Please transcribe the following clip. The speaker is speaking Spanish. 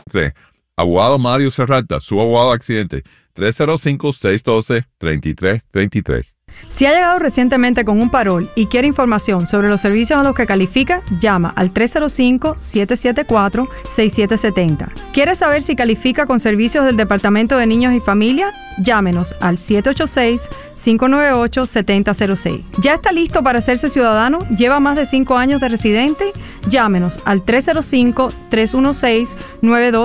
Abogado Mario Serrata, su abogado de accidente. 305-612-3323. Si ha llegado recientemente con un parol y quiere información sobre los servicios a los que califica, llama al 305-774-6770. ¿Quiere saber si califica con servicios del Departamento de Niños y Familia? Llámenos al 786-598-7006. ¿Ya está listo para hacerse ciudadano? ¿Lleva más de 5 años de residente? Llámenos al 305-316-92